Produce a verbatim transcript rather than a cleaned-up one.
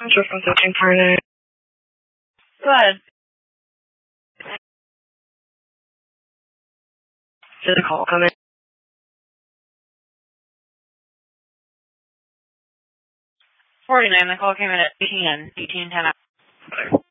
I'm just from searching for it. Go ahead. Did a call come in? forty-nine, the call came in at eighteen, eighteen ten. Okay.